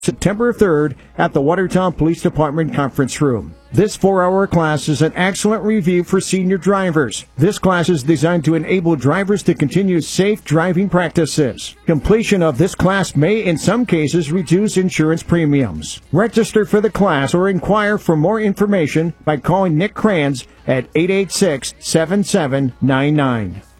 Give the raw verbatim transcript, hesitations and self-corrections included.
September third at the Watertown Police Department Conference Room. This four-hour class is an excellent review for senior drivers. This class is designed to enable drivers to continue safe driving practices. Completion of this class may, in some cases, reduce insurance premiums. Register for the class or inquire for more information by calling Nick Kranz at eight eight six, seven seven nine nine.